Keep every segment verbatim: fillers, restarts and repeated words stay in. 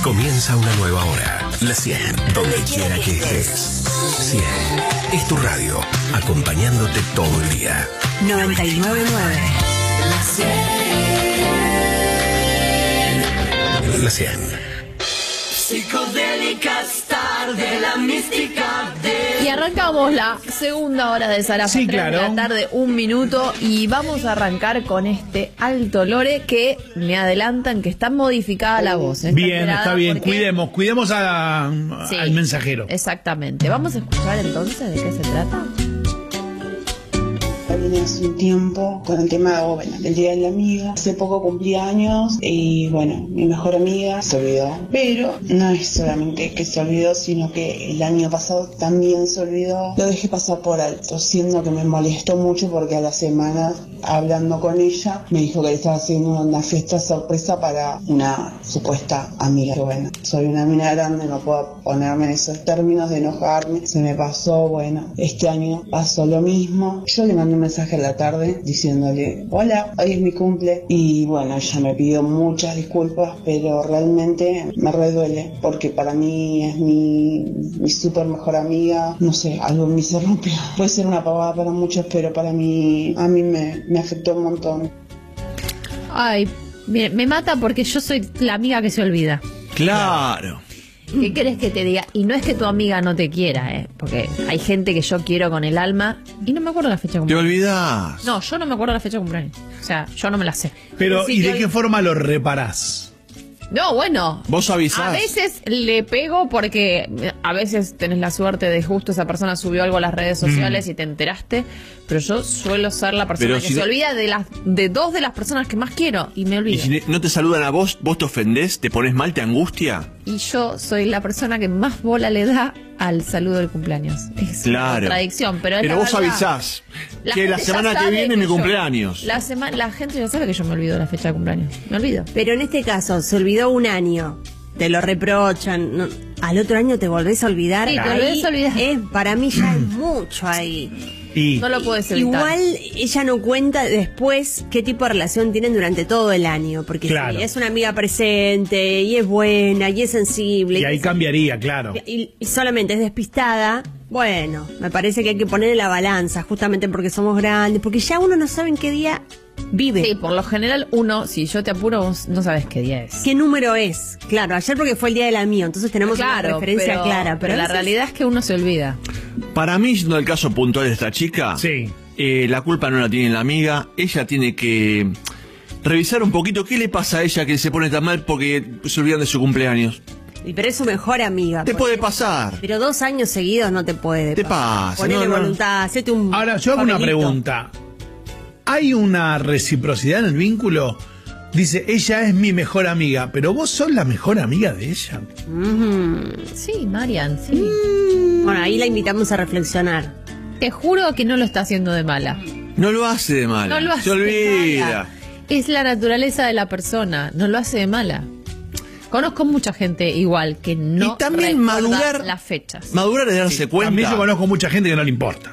Comienza una nueva hora. La cien, donde quiera que estés. cien es tu radio, acompañándote todo el día. noventa y nueve punto nueve. La cien. La cien. Psicodélicas tarde, la mística de... Y arrancamos la segunda hora de Zarafa, sí, tres claro. de la tarde, un minuto, y vamos a arrancar con este alto lore que me adelantan que está modificada la voz. ¿eh? Bien, está bien, porque... cuidemos, cuidemos a, Sí, al mensajero. Exactamente. Vamos a escuchar entonces de qué se trata. Viene hace un tiempo con el tema, oh, bueno, del Día de la Amiga. Hace poco cumplí años y bueno, mi mejor amiga se olvidó. Pero no es solamente que se olvidó, sino que el año pasado también se olvidó. Lo dejé pasar por alto, siendo que me molestó mucho porque a la semana, hablando con ella, me dijo que le estaba haciendo una fiesta sorpresa para una supuesta amiga. Pero bueno, soy una mina grande, no puedo ponerme en esos términos de enojarme. Se me pasó, bueno, este año pasó lo mismo. Yo le mandé un mensaje a la tarde diciéndole hola, hoy es mi cumple, y bueno, ella me pidió muchas disculpas, pero realmente me reduele porque para mí es mi, mi súper mejor amiga. No sé, algo en mí se rompió. Puede ser una pavada para muchos, pero para mí, a mí me, me afectó un montón. Ay, me, me mata porque yo soy la amiga que se olvida. Claro. ¿Qué querés que te diga? Y no es que tu amiga no te quiera, ¿eh? Porque hay gente que yo quiero con el alma y no me acuerdo la fecha de Te cumpleaños. olvidás. No, yo no me acuerdo la fecha de cumpleaños. O sea, yo no me la sé. Pero, Sí, ¿y yo- de qué forma lo reparás? No, bueno. Vos avisás. A veces le pego porque a veces tenés la suerte de justo esa persona subió algo a las redes sociales Mm. y te enteraste, pero yo suelo ser la persona Pero que si se no- olvida de las de dos de las personas que más quiero y me Y olvido. si ne- no te saludan a vos, vos te ofendés, te pones mal, te angustia. Y yo soy la persona que más bola le da al saludo del cumpleaños. Es Claro. una contradicción, pero es Pero la vos verdad. avisás La que la gente ya semana que sabe viene es mi yo- cumpleaños. La, sema- la gente ya sabe que yo me olvido la fecha de cumpleaños. Me olvido. Pero en este caso, se olvidó un año, te lo reprochan, no, al otro año te volvés a olvidar. Sí, te ahí volvés a olvidar. es- para mí ya es mucho ahí. Y No lo puedes evitar. Igual ella no cuenta después qué tipo de relación tienen durante todo el año, porque Claro. si es una amiga presente y es buena y es sensible y ahí es- cambiaría, claro. y, y solamente es despistada, bueno, me parece que hay que poner en la balanza, justamente porque somos grandes, porque ya uno no sabe en qué día vive. Sí, por lo general uno, si yo te apuro, vos no sabes qué día es. ¿Qué número es? Claro, ayer porque fue el día del amigo, entonces tenemos una Claro, referencia pero, clara. pero a la veces- realidad es que uno se olvida. Para mí, siendo el caso puntual de esta chica, Sí. eh, la culpa no la tiene la amiga. Ella tiene que revisar un poquito qué le pasa a ella que se pone tan mal porque se olvidan de su cumpleaños. Y pero es su mejor amiga. Te pues. puede pasar. Pero dos años seguidos no te puede. Te pasar. pasa, Ponele no, no. voluntad, hacete un. Ahora, yo hago una papelito. pregunta. ¿Hay una reciprocidad en el vínculo? Dice, ella es mi mejor amiga, pero vos sos la mejor amiga de ella. Sí, Marian, sí. Bueno, ahí la invitamos a reflexionar. Te juro que no lo está haciendo de mala. No lo hace de mal. No lo hace se olvida. de mala. Es la naturaleza de la persona, no lo hace de mala. Conozco mucha gente igual que no Y también recuerda madurar- las fechas. Madurar es darse cuenta. También yo conozco mucha gente que no le importa.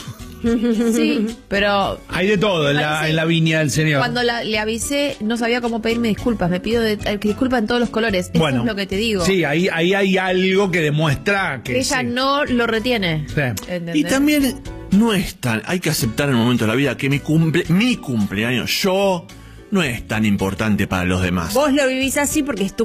Sí, pero Hay de todo en la, Parece- en la viña del Señor. cuando la- le avisé no sabía cómo pedirme disculpas. Me pido de, eh, que disculpa en todos los colores. Eso Bueno, es lo que te digo. Sí, ahí, ahí hay algo que demuestra que Ella sí. no lo retiene. Sí. ¿Entendés? Y también no es tan... Hay que aceptar en el momento de la vida que mi, cumple, mi cumpleaños, yo, no es tan importante para los demás. Vos lo vivís así porque es tu